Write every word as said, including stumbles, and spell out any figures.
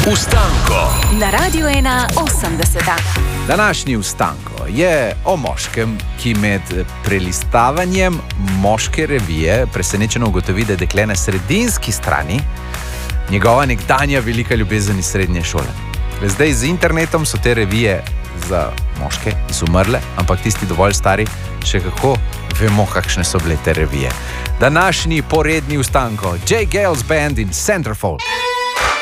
Ustanko na Radiu ena osemdeset. Današnji Ustanko je o moškem, ki med prelistavanjem moške revije presenečeno ugotovi, da je dekle na sredinski strani njegova nekdanja velika ljubezen iz srednje šole. Zdaj z internetom so te revije za moške izumrle, ampak tisti dovolj stari še kako vemo, kakšne so bile te revije. Današnji poredni Ustanko, J. Gales Band in Centerfold.